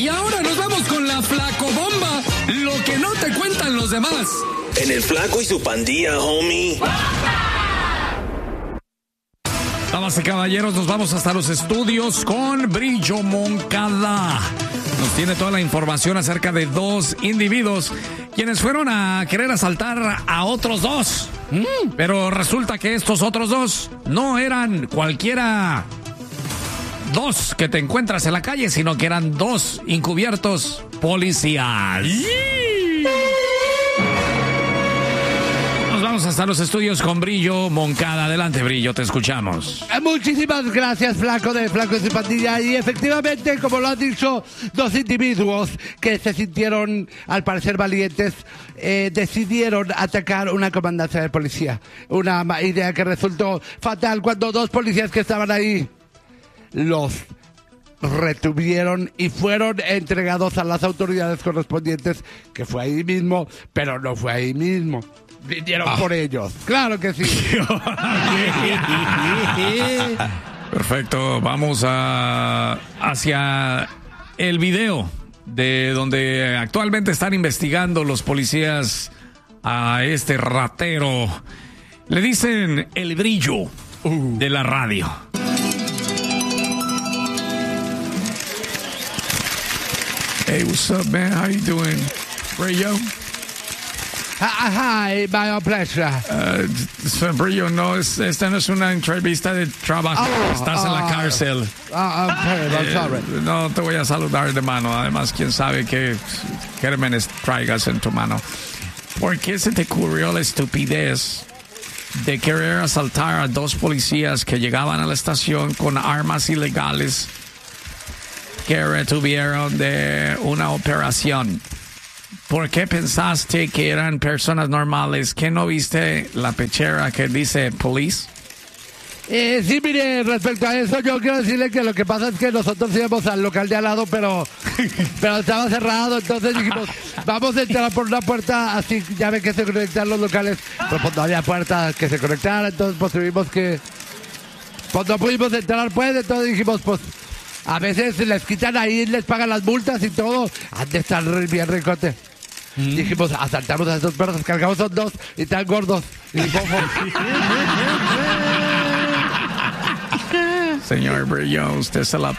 Y ahora nos vamos con la Flacobomba, lo que no te cuentan los demás. En el Flaco y su pandilla, homie. Damas y caballeros, nos vamos hasta los estudios con Brillo Moncada. Nos tiene toda la información acerca de dos individuos quienes fueron a querer asaltar a otros dos. Pero resulta que estos otros dos no eran cualquiera dos que te encuentras en la calle, sino que eran dos encubiertos policías. Vamos hasta los estudios con Brillo Moncada. Adelante, Brillo, te escuchamos. Muchísimas gracias, Flaco de Flaco y su pandilla. Y efectivamente, como lo han dicho, dos individuos que se sintieron, al parecer, valientes, decidieron atacar una comandancia de policía. Una idea que resultó fatal cuando dos policías que estaban ahí los retuvieron y fueron entregados a las autoridades correspondientes, que fue ahí mismo, pero no fue ahí mismo. Vinieron por ellos. Claro que sí. Perfecto. Vamos hacia el video de donde actualmente están investigando los policías a este ratero. Le dicen el Brillo de la radio. Hey, what's up, man? How you doing? Brillo? Hi, my pleasure. Brillo, no, esta no es una entrevista de trabajo. Estás en la cárcel. I'm sorry. No te voy a saludar de mano. Además, quién sabe qué crímenes traigas en tu mano. ¿Por qué se te ocurrió la estupidez de querer asaltar a dos policías que llegaban a la estación con armas ilegales que retuvieron de una operación? ¿Por qué pensaste que eran personas normales? ¿Qué no viste la pechera que dice police? Sí, mire, respecto a eso, yo quiero decirle que lo que pasa es que nosotros íbamos al local de al lado, pero estaba cerrado, entonces dijimos, vamos a entrar por una puerta, así ya ven que se conectan los locales, pero pues no había puerta que se conectara, entonces pues tuvimos que, pues no pudimos entrar, pues, entonces dijimos, pues, a veces les quitan ahí, les pagan las multas y todo, han de estar bien ricote. Dijimos, asaltamos a estos perros, cargamos a dos y tan gordos y bofos. Señor Brillo, usted se la